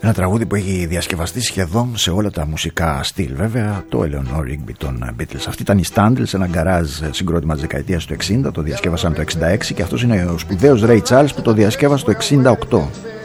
Ένα τραγούδι που έχει διασκευαστεί σχεδόν σε όλα τα μουσικά στυλ. Βέβαια το Eleanor Rigby των Beatles. Αυτή ήταν η Standel σε ένα γκαράζ συγκρότημα της δεκαετίας του 60. Το διασκεύασαν το 66 και αυτός είναι ο σπουδαίος Ray Charles που το διασκεύασε το 68.